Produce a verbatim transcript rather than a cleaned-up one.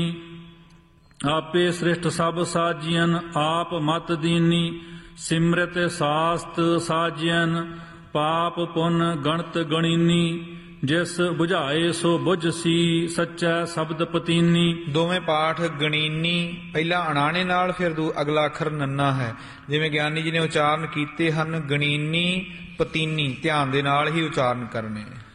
आपे सृष्ट सब साजियन आप मत दीनी सिमृत सास्त साजियन पाप पुन गणत गणीनी जिस बुझाए सो बुझ सी सच्चा शब्द पतीनी। ਦੋਵੇਂ ਪਾਠ ਗਣੀਨੀ ਪਹਿਲਾ ਅਣਾਣੇ ਨਾਲ ਫਿਰ ਦੂ ਅਗਲਾ ਅੱਖਰ ਨੰਨਾ ਹੈ। ਜਿਵੇਂ ਗਿਆਨੀ ਜੀ ਨੇ ਉਚਾਰਨ ਕੀਤੇ ਹਨ ਗਣੀਨੀ ਪਤੀਨੀ ਧਿਆਨ ਦੇ ਨਾਲ ਹੀ ਉਚਾਰਨ ਕਰਨੇ।